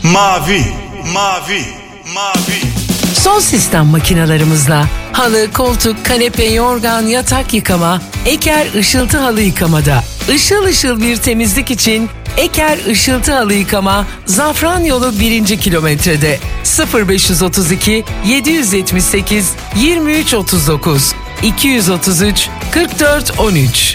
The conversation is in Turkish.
Mavi, mavi, mavi. Son sistem makinalarımızla halı, koltuk, kanepe, yorgan, yatak yıkama, Eker ışıltı halı yıkamada. Işıl ışıl bir temizlik için Eker ışıltı halı yıkama Zafran Yolu 1. kilometrede 0532 778 2339 233 44 13.